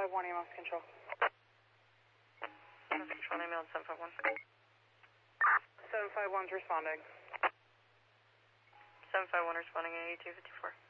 751 EMS control. Control email 751. 751's responding. 751 responding at 8254.